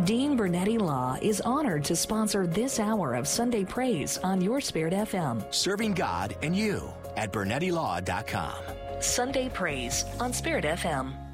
Dean Bernetti Law is honored to sponsor this hour of Sunday Praise on Your Spirit FM. Serving God and you at BernettiLaw.com. Sunday Praise on Spirit FM.